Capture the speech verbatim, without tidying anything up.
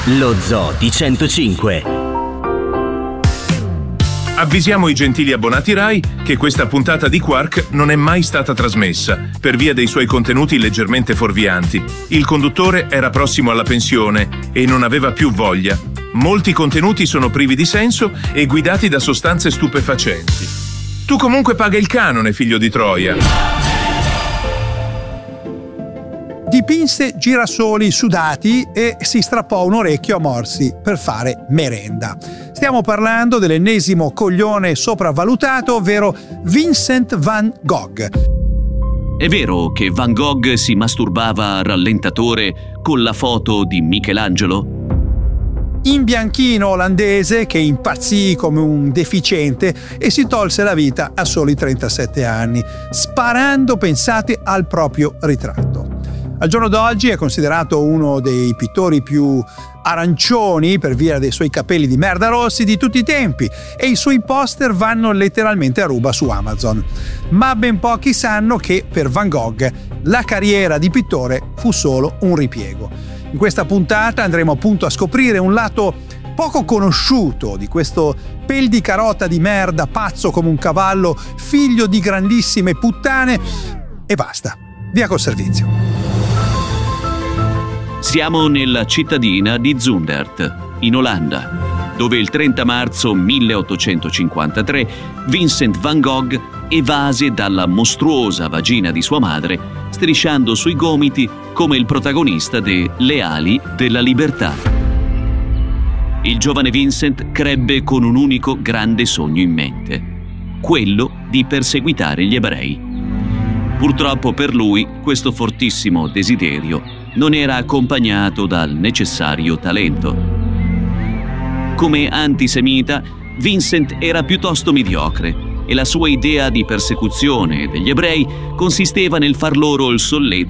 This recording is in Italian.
Lo Zoo di centocinque. Avvisiamo i gentili abbonati Rai che questa puntata di Quark non è mai stata trasmessa per via dei suoi contenuti leggermente fuorvianti. Il conduttore era prossimo alla pensione e non aveva più voglia. Molti contenuti sono privi di senso e guidati da sostanze stupefacenti. Tu comunque paga il canone, figlio di Troia. Dipinse girasoli sudati e si strappò un orecchio a morsi per fare merenda. Stiamo parlando dell'ennesimo coglione sopravvalutato, ovvero Vincent van Gogh. È vero che Van Gogh si masturbava a rallentatore con la foto di Michelangelo? In bianchino olandese che impazzì come un deficiente e si tolse la vita a soli trentasette anni, sparando, pensate, al proprio ritratto. Al giorno d'oggi è considerato uno dei pittori più arancioni per via dei suoi capelli di merda rossi di tutti i tempi e i suoi poster vanno letteralmente a ruba su Amazon. Ma ben pochi sanno che per Van Gogh la carriera di pittore fu solo un ripiego. In questa puntata andremo appunto a scoprire un lato poco conosciuto di questo pel di carota di merda, pazzo come un cavallo, figlio di grandissime puttane e basta. Via col servizio. Siamo nella cittadina di Zundert, in Olanda, dove il trenta marzo milleottocentocinquantatré Vincent van Gogh evase dalla mostruosa vagina di sua madre, strisciando sui gomiti come il protagonista de Le ali della libertà. Il giovane Vincent crebbe con un unico grande sogno in mente, quello di perseguitare gli ebrei. Purtroppo per lui questo fortissimo desiderio non era accompagnato dal necessario talento. Come antisemita, Vincent era piuttosto mediocre e la sua idea di persecuzione degli ebrei consisteva nel far loro il solletico